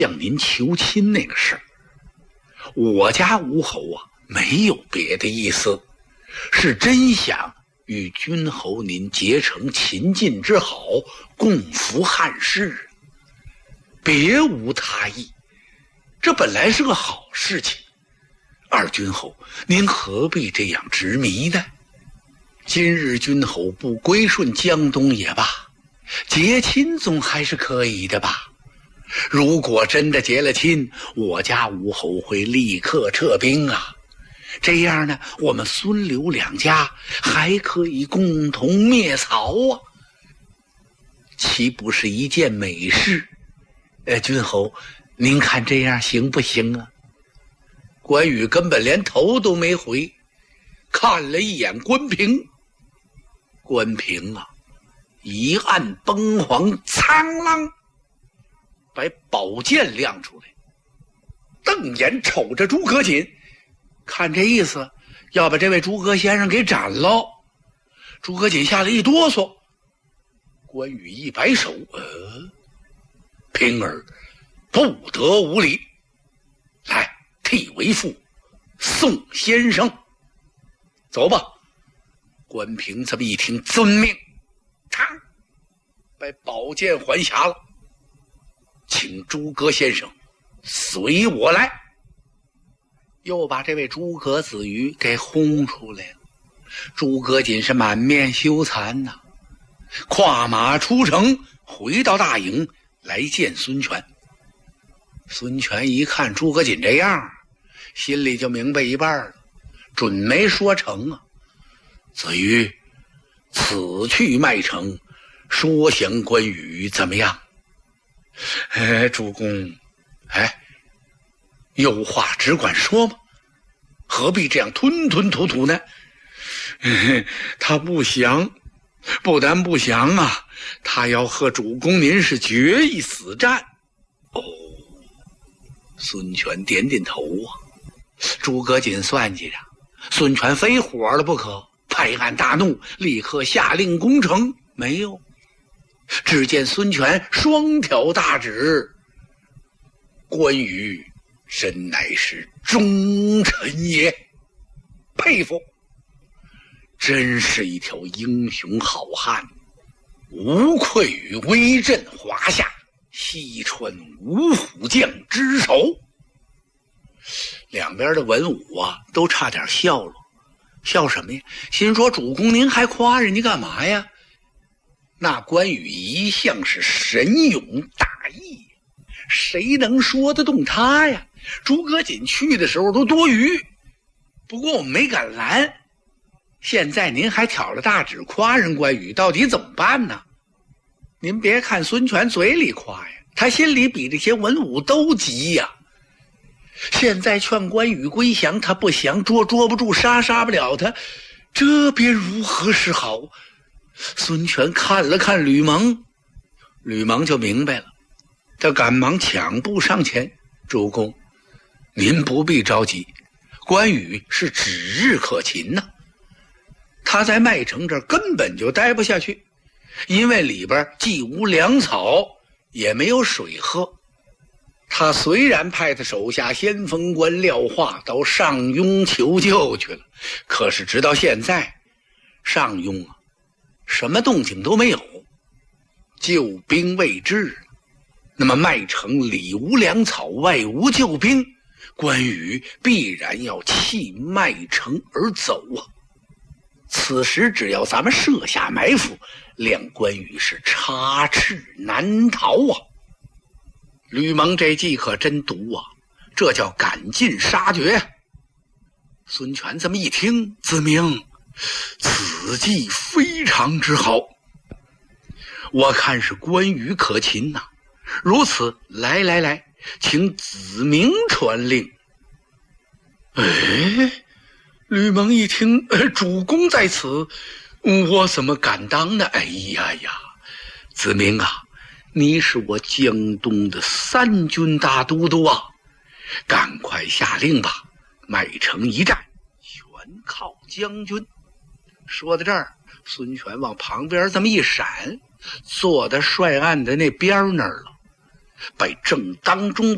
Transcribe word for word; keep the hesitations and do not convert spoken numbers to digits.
向您求亲那个事儿，我家吴侯啊没有别的意思，是真想与君侯您结成秦晋之好，共扶汉室，别无他意。这本来是个好事情，二君侯您何必这样执迷呢？今日君侯不归顺江东也罢，结亲总还是可以的吧？如果真的结了亲，我家吴侯会立刻撤兵啊，这样呢，我们孙刘两家还可以共同灭曹啊，岂不是一件美事？呃，君侯您看这样行不行啊？关羽根本连头都没回，看了一眼关平，关平啊一按崩簧，苍啷把宝剑亮出来，瞪眼瞅着诸葛瑾，看这意思要把这位诸葛先生给斩了。诸葛瑾吓了一哆嗦，关羽一摆手，呃，平儿不得无礼，来替为父送先生走吧。关平这么一听，遵命，他把宝剑还匣了，请诸葛先生随我来，又把这位诸葛子瑜给轰出来了。诸葛瑾是满面羞惭呐、啊，跨马出城，回到大营来见孙权。孙权一看诸葛瑾这样，心里就明白一半了，准没说成啊。子瑜，此去麦城，说降关羽怎么样？哎，主公，哎，有话只管说嘛，何必这样吞吞吐吐呢？他不降，不但不降啊，他要和主公您是决一死战。哦，孙权点点头啊。诸葛瑾算计着，孙权非火了不可，拍案大怒，立刻下令攻城。没有，只见孙权双挑大指，关羽真乃是忠臣也，佩服，真是一条英雄好汉，无愧于威震华夏西川五虎将之首。两边的文武啊都差点笑了，笑什么呀？心说主公您还夸人家干嘛呀？那关羽一向是神勇大义，谁能说得动他呀？诸葛瑾去的时候都多余，不过我们没敢拦，现在您还挑了大指夸人关羽，到底怎么办呢？您别看孙权嘴里夸呀，他心里比这些文武都急呀。现在劝关羽归降，他不降，捉捉不住，杀杀不了他，这便如何是好？孙权看了看吕蒙，吕蒙就明白了，他赶忙抢步上前，主公您不必着急，关羽是指日可擒呐、啊，他在麦城这儿根本就待不下去，因为里边既无粮草也没有水喝。他虽然派他手下先锋官廖化到上庸求救去了，可是直到现在上庸啊什么动静都没有，救兵未至。那么麦城里无粮草，外无救兵，关羽必然要弃麦城而走啊。此时只要咱们设下埋伏，谅关羽是插翅难逃啊。吕蒙这计可真毒啊，这叫赶尽杀绝。孙权这么一听，自明此计非常之好，我看是关羽可擒呐、啊。如此，来来来，请子明传令。哎，吕蒙一听，呃，主公在此，我怎么敢当呢？哎呀呀，子明啊，你是我江东的三军大都督啊，赶快下令吧，麦城一战全靠将军。说到这儿，孙权往旁边这么一闪，坐在帅案的那边那儿了，把正当中